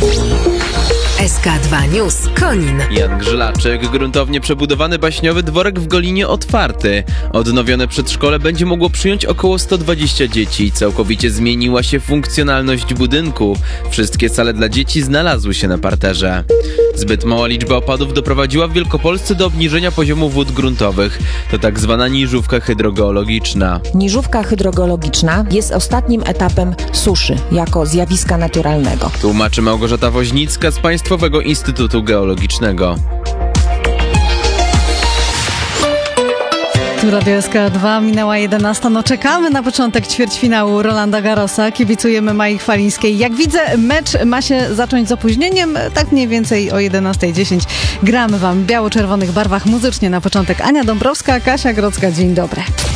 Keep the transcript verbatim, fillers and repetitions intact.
S K dwa News Konin. Jan Grzylaczyk. Gruntownie przebudowany baśniowy dworek w Golinie otwarty. Odnowione przedszkole będzie mogło przyjąć około sto dwadzieścia dzieci. Całkowicie zmieniła się funkcjonalność budynku. Wszystkie sale dla dzieci znalazły się na parterze. Zbyt mała liczba opadów doprowadziła w Wielkopolsce do obniżenia poziomu wód gruntowych. To tak zwana niżówka hydrogeologiczna. Niżówka hydrogeologiczna jest ostatnim etapem suszy jako zjawiska naturalnego. Tłumaczy Małgorzata Woźnicka z Państwowego Instytutu Geologicznego. Tu Radio S K dwa, minęła jedenasta. No czekamy na początek ćwierćfinału Rolanda Garrosa. Kibicujemy Mai Chwalińskiej. Jak widzę, mecz ma się zacząć z opóźnieniem. Tak mniej więcej o jedenasta dziesięć. Gramy wam w biało-czerwonych barwach muzycznie na początek. Ania Dąbrowska, Kasia Grodzka. Dzień dobry.